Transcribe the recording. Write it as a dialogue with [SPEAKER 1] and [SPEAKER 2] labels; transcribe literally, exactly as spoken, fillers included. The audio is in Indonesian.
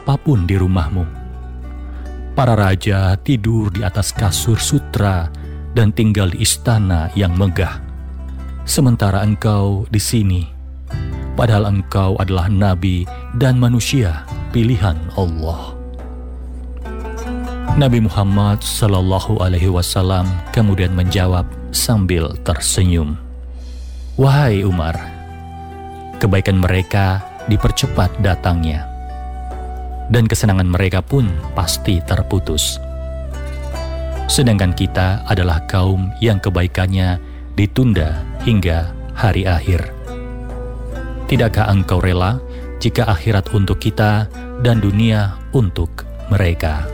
[SPEAKER 1] apapun di rumahmu. Para raja tidur di atas kasur sutra dan tinggal di istana yang megah. Sementara engkau di sini, padahal engkau adalah nabi dan manusia pilihan Allah. Nabi Muhammad Sallallahu Alaihi Wasallam kemudian menjawab sambil tersenyum, "Wahai Umar, kebaikan mereka dipercepat datangnya, dan kesenangan mereka pun pasti terputus. Sedangkan kita adalah kaum yang kebaikannya ditunda hingga hari akhir. Tidakkah engkau rela jika akhirat untuk kita dan dunia untuk mereka?"